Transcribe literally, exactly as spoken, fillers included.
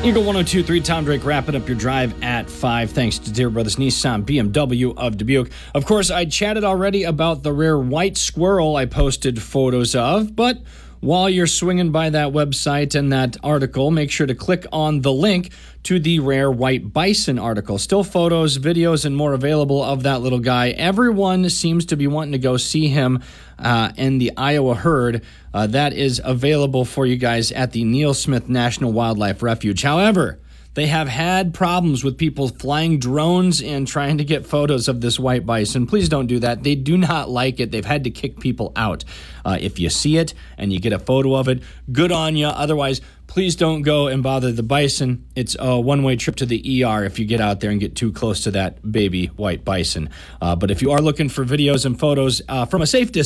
Eagle one oh two point three, Tom Drake wrapping up your drive at five. Thanks to Deere Brothers Nissan B M W of Dubuque. Of course, I chatted already about the rare white squirrel I posted photos of, but while you're swinging by that website and that article, make sure to click on the link to the rare white bison article. Still photos, videos, and more available of that little guy. Everyone seems to be wanting to go see him uh, in the Iowa herd. Uh, that is available for you guys at the Neil Smith National Wildlife Refuge. However, they have had problems with people flying drones and trying to get photos of this white bison. Please don't do that. They do not like it. They've had to kick people out. Uh, if you see it and you get a photo of it, good on you. Otherwise, please don't go and bother the bison. It's a one-way trip to the E R if you get out there and get too close to that baby white bison. Uh, but if you are looking for videos and photos uh, from a safe distance,